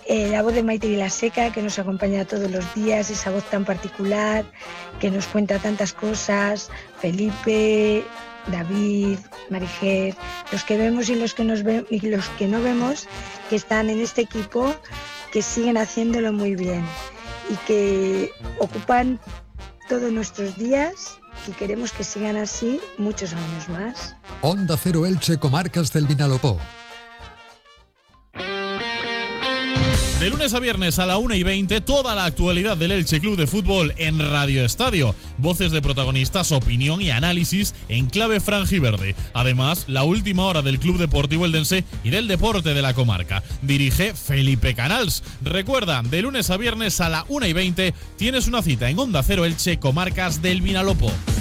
La voz de Maite Vilaseca, que nos acompaña todos los días, esa voz tan particular, que nos cuenta tantas cosas, Felipe, David, Marijer, los que vemos y los que no vemos, que están en este equipo, que siguen haciéndolo muy bien y que ocupan todos nuestros días y queremos que sigan así muchos años más. Onda Cero Elche, Comarcas del Vinalopó. De lunes a viernes a la 1:20, toda la actualidad del Elche Club de Fútbol en Radio Estadio. Voces de protagonistas, opinión y análisis en clave franjiverde. Además, la última hora del Club Deportivo Eldense y del deporte de la comarca. Dirige Felipe Canals. Recuerda, de lunes a viernes a la 1:20 tienes una cita en Onda Cero Elche, Comarcas del Vinalopó.